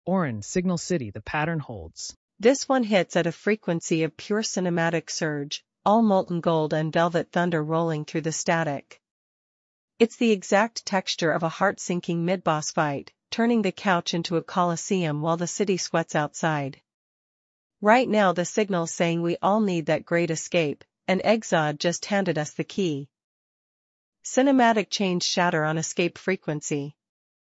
Orin, Signal City, the pattern holds. This one hits at a frequency of pure cinematic surge, all molten gold and velvet thunder rolling through the static. It's the exact texture of a heart-sinking mid-boss fight, turning the couch into a coliseum while the city sweats outside. Right now the signal's saying we all need that great escape, and Exod just handed us the key. Cinematic chains shatter on escape frequency.